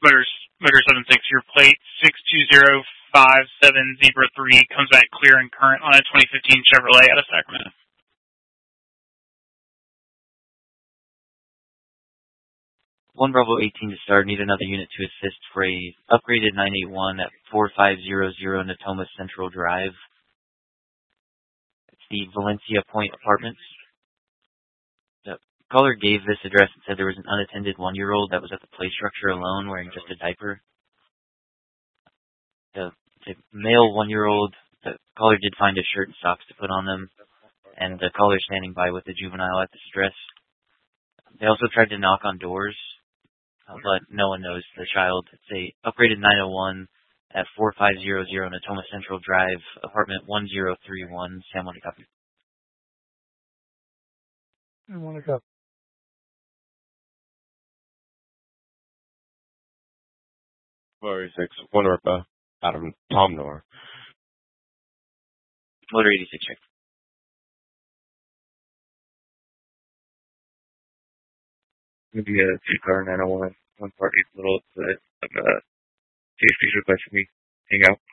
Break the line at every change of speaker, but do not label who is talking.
Motor, Motor 76, your plate 62057 Zebra 3 comes back clear and current on a 2015 Chevrolet out of Sacramento.
1 Bravo 18 to start. Need another unit to assist for a upgraded 981 at 4500 Natoma Central Drive. It's the Valencia Point Apartments. The caller gave this address and said there was an unattended 1-year-old that was at the play structure alone wearing just a diaper. The male 1-year-old, the caller did find a shirt and socks to put on them, and the caller standing by with the juvenile at this address. They also tried to knock on doors, but no one knows the child. It's a upgraded 901 at 4500 Natoma Central Drive, apartment 1031, San Juan de Copy.
I want to go.
Motor 86, 1 Orpa, Adam Tom Nor.
Motor 86, check.
Maybe a 2-car 901, one part little, but safety request for me. Hang out.